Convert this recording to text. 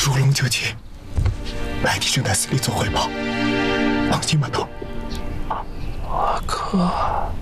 如龙就擒，白帝正在司里做汇报，放心吧，头。 我哥。